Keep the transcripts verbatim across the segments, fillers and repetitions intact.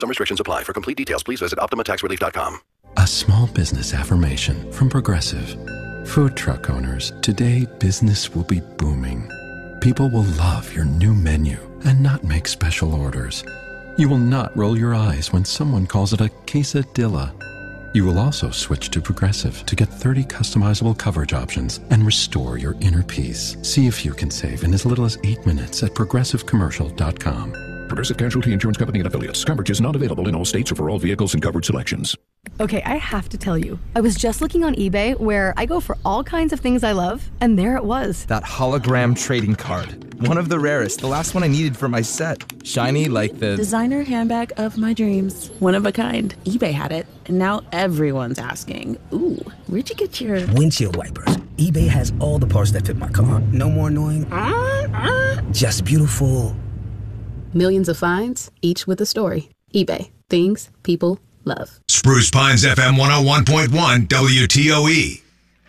Some restrictions apply. For complete details, please visit Optima Tax Relief dot com. A small business affirmation from Progressive. Food truck owners, today business will be booming. People will love your new menu and not make special orders. You will not roll your eyes when someone calls it a quesadilla. You will also switch to Progressive to get thirty customizable coverage options and restore your inner peace. See if you can save in as little as eight minutes at progressive commercial dot com. Progressive Casualty Insurance Company and Affiliates. Coverage is not available in all states or for all vehicles and coverage selections. Okay, I have to tell you, I was just looking on eBay where I go for all kinds of things I love, and there it was. That hologram trading card. One of the rarest, the last one I needed for my set. Shiny like the... designer handbag of my dreams. One of a kind. eBay had it, and now everyone's asking, ooh, where'd you get your... windshield wipers. eBay has all the parts that fit my car. No more annoying... Uh, uh. Just beautiful... Millions of finds, each with a story. eBay. Things people love. Spruce Pines F M one oh one point one W T O E.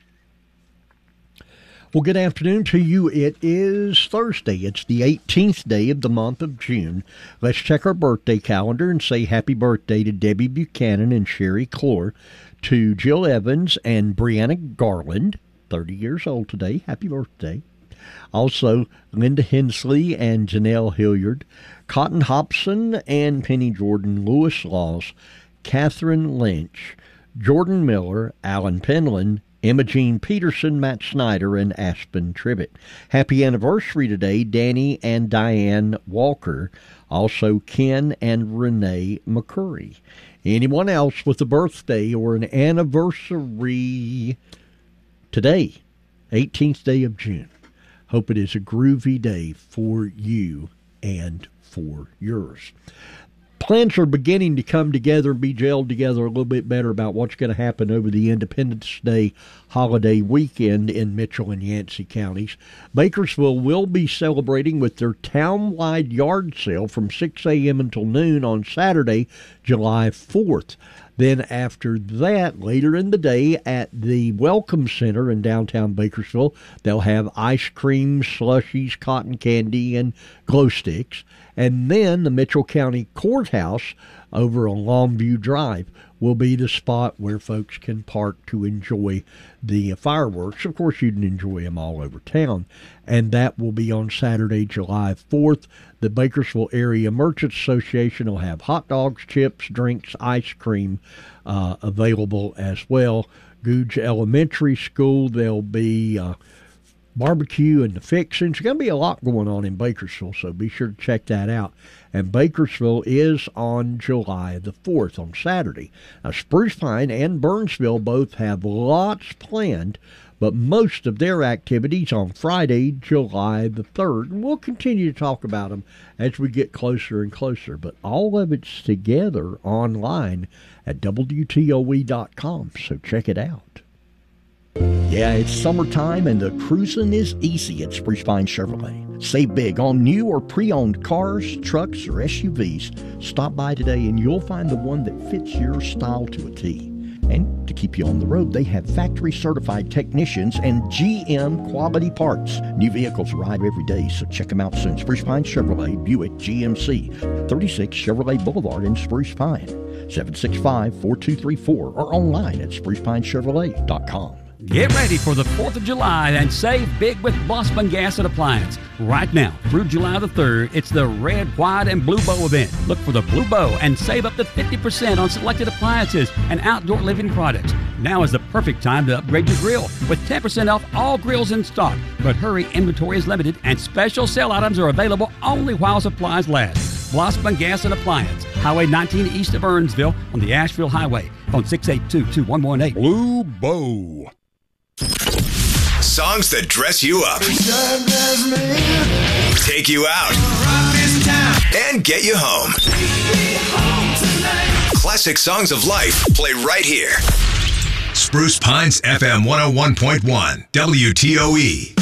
Well, good afternoon to you. It is Thursday. It's the eighteenth day of the month of June. Let's check our birthday calendar and say happy birthday to Debbie Buchanan and Sherry Clore, to Jill Evans and Brianna Garland, thirty years old today. Happy birthday. Also, Linda Hensley and Janelle Hilliard, Cotton Hobson and Penny Jordan, Lewis Laws, Catherine Lynch, Jordan Miller, Alan Penland, Emma Jean Peterson, Matt Snyder, and Aspen Tribbett. Happy anniversary today, Danny and Diane Walker, also Ken and Renee McCurry. Anyone else with a birthday or an anniversary today, eighteenth day of June. Hope it is a groovy day for you and for yours. Plans are beginning to come together and be gelled together a little bit better about what's going to happen over the Independence Day holiday weekend in Mitchell and Yancey counties. Bakersville will be celebrating with their town-wide yard sale from six a.m. until noon on Saturday, July fourth. Then after that, later in the day at the Welcome Center in downtown Bakersville, they'll have ice cream, slushies, cotton candy, and glow sticks. And then the Mitchell County Courthouse over on Longview Drive will be the spot where folks can park to enjoy the fireworks. Of course, you can enjoy them all over town. And that will be on Saturday, July fourth. The Bakersville Area Merchants Association will have hot dogs, chips, drinks, ice cream uh, available as well. Googe Elementary School, there'll be uh, barbecue and the fixings. There's going to be a lot going on in Bakersville, so be sure to check that out. And Bakersville is on July the fourth, on Saturday. Now, Spruce Pine and Burnsville both have lots planned, but most of their activities on Friday, July the third. And we'll continue to talk about them as we get closer and closer. But all of it's together online at W T O E dot com, so check it out. Yeah, it's summertime and the cruising is easy at Spruce Pine Chevrolet. Save big on new or pre-owned cars, trucks, or S U Vs. Stop by today and you'll find the one that fits your style to a T. And to keep you on the road, they have factory-certified technicians and G M quality parts. New vehicles arrive every day, so check them out soon. Spruce Pine Chevrolet, Buick G M C, thirty-six Chevrolet Boulevard in Spruce Pine, seven six five, four two three four, or online at spruce pine chevrolet dot com. Get ready for the fourth of July and save big with Blossman Gas and Appliance. Right now, through July the third, it's the Red, White, and Blue Bow event. Look for the Blue Bow and save up to fifty percent on selected appliances and outdoor living products. Now is the perfect time to upgrade your grill with ten percent off all grills in stock. But hurry, inventory is limited and special sale items are available only while supplies last. Blossman Gas and Appliance, Highway nineteen east of Earnsville on the Asheville Highway. Phone six eight two, two one one eight. Blue Bow. Songs that dress you up, take you out, and get you home. Classic songs of life play right here. Spruce Pines F M one oh one point one, W T O E.